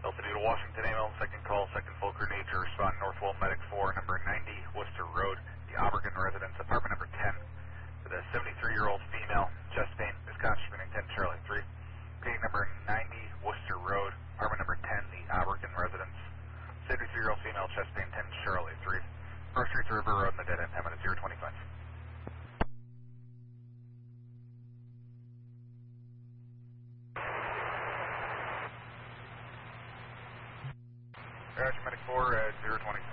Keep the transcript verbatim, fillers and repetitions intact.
Delta New to Washington, Ambulance, second call, second full crew need to respond Northwell Medic four, number ninety Worcester Road, the Obergen residence, apartment number ten. With a seventy-three-year-old female, chest pain, is contributing ten Charlie three. Pain number ninety Worcester Road, apartment number ten, the Obergen residence. seventy-three-year-old female, chest pain, ten Charlie three. First Street to River Road in the dead end, time at zero twenty-five. Roger, Medic four at zero twenty-five.